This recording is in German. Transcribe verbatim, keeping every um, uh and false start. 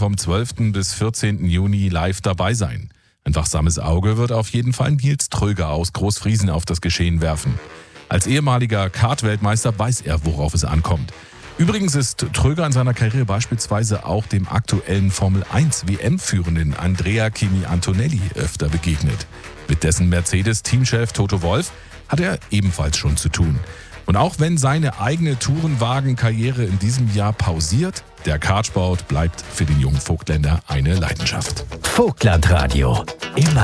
vom zwölften bis vierzehnten Juni live dabei sein. Ein wachsames Auge wird auf jeden Fall Nils Tröger aus Großfriesen auf das Geschehen werfen. Als ehemaliger Kart-Weltmeister weiß er, worauf es ankommt. Übrigens ist Tröger in seiner Karriere beispielsweise auch dem aktuellen Formel eins W M-Führenden Andrea Kimi Antonelli öfter begegnet. Mit dessen Mercedes-Teamchef Toto Wolff hat er ebenfalls schon zu tun. Und auch wenn seine eigene Tourenwagen-Karriere in diesem Jahr pausiert, der Kartsport bleibt für den jungen Vogtländer eine Leidenschaft. Vogtlandradio. Immer